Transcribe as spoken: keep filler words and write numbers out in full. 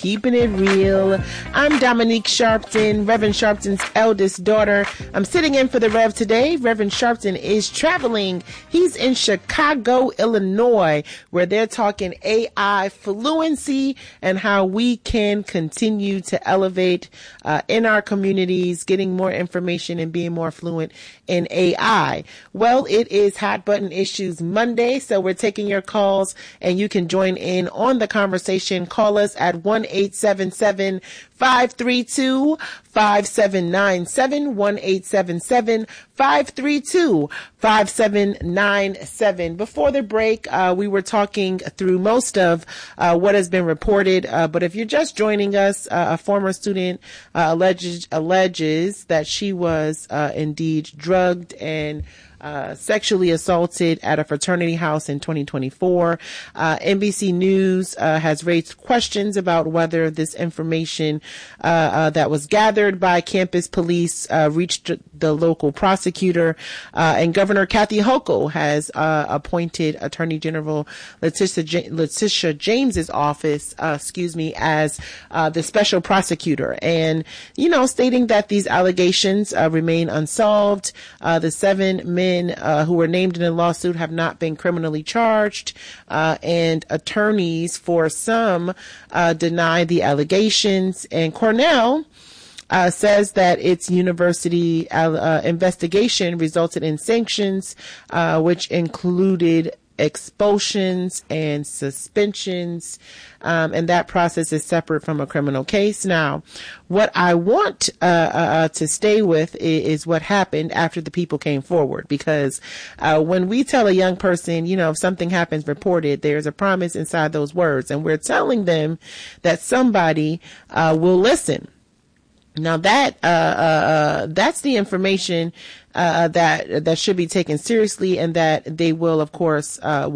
keeping it real. I'm Dominique Sharpton, Reverend Sharpton's eldest daughter. I'm sitting in for the Rev today. Reverend Sharpton is traveling. He's in Chicago, Illinois, where they're talking A I fluency and how we can continue to elevate uh, in our communities, getting more information and being more fluent in A I. Well, it is Hot Button Issues Monday, so we're taking your calls and you can join in on the conversation. Call us at one eight seven seven, five three two, five seven nine seven, one eight seven seven, five three two, five seven nine seven. Before the break, uh, we were talking through most of uh, what has been reported, uh, but if you're just joining us, uh, a former student uh, alleges, alleges that she was uh, indeed drugged and Uh, sexually assaulted at a fraternity house in twenty twenty-four. Uh, N B C News uh, has raised questions about whether this information uh, uh, that was gathered by campus police uh, reached the local prosecutor. Uh, and Governor Kathy Hochul has uh, appointed Attorney General Letitia, J- Letitia James's office, uh, excuse me, as uh, the special prosecutor. And, you know, stating that these allegations uh, remain unsolved. Uh, the seven men Uh, who were named in the lawsuit have not been criminally charged, uh, and attorneys for some uh, deny the allegations. And Cornell uh, says that its university uh, investigation resulted in sanctions, uh, which included expulsions and suspensions, um, and that process is separate from a criminal case. Now, what I want uh, uh, to stay with is, is what happened after the people came forward, because uh, when we tell a young person, you know, if something happens, report it, there's a promise inside those words, and we're telling them that somebody uh, will listen. Now that uh, uh, that's the information uh, that that should be taken seriously, and that they will, of course, uh,